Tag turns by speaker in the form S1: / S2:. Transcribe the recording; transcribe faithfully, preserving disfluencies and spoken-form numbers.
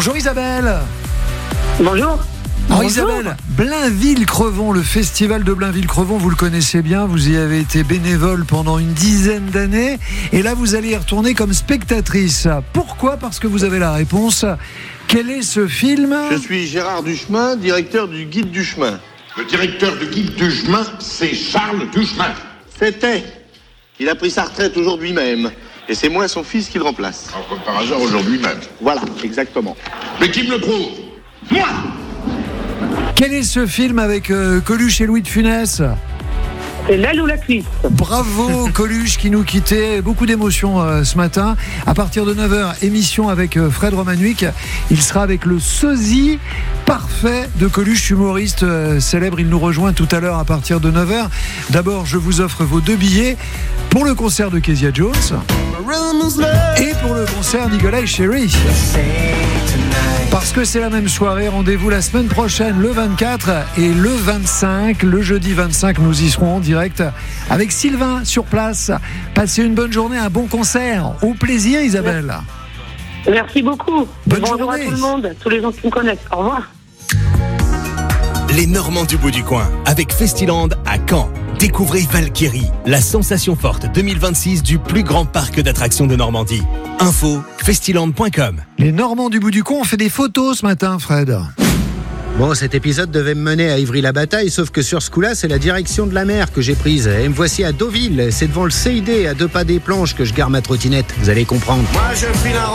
S1: Bonjour Isabelle.
S2: Bonjour.
S1: Alors Isabelle, Blainville-Crevon, le festival de Blainville-Crevon, vous le connaissez bien, vous y avez été bénévole pendant une dizaine d'années et là vous allez y retourner comme spectatrice. Pourquoi ? Parce que vous avez la réponse. Quel est ce film ?
S3: Je suis Gérard Duchemin, directeur du Guide du Chemin.
S4: Le directeur du Guide du Chemin, c'est Charles Duchemin.
S3: C'était. Il a pris sa retraite aujourd'hui même. Et c'est moi, son fils, qui le remplace.
S4: Alors, comme par hasard, aujourd'hui même.
S3: Voilà, exactement.
S4: Mais qui me le prouve ? Moi !
S1: Quel est ce film avec euh, Coluche et Louis de Funès ?
S2: C'est l'aile ou la cuisse.
S1: Bravo Coluche qui nous quittait, beaucoup d'émotions euh, ce matin. À partir de neuf heures, émission avec euh, Fred Romanuik. Il sera avec le sosie parfait de Coluche, humoriste euh, célèbre. Il nous rejoint tout à l'heure à partir de neuf heures. D'abord, je vous offre vos deux billets pour le concert de Kezia Jones et pour le concert Nicolas et Sherry. Parce que c'est la même soirée, rendez-vous la semaine prochaine, le vingt-quatre et le vingt-cinq. Le jeudi vingt-cinq, nous y serons en direct avec Sylvain sur place. Passez une bonne journée, un bon concert. Au plaisir Isabelle.
S2: Merci beaucoup.
S1: Bonne
S2: Bonjour
S1: journée.
S2: à tout le monde, tous les gens qui me connaissent. Au revoir.
S5: Les Normands du bout du coin, avec Festiland à Caen. Découvrez Valkyrie, la sensation forte deux mille vingt-six du plus grand parc d'attractions de Normandie. Info, festiland point com.
S1: Les Normands du bout du coin ont fait des photos ce matin, Fred.
S6: Bon, cet épisode devait me mener à Ivry-la-Bataille, sauf que sur ce coup-là, c'est la direction de la mer que j'ai prise. Et me voici à Deauville, c'est devant le C I D, à deux pas des planches, que je gare ma trottinette. Vous allez comprendre. Moi, je file un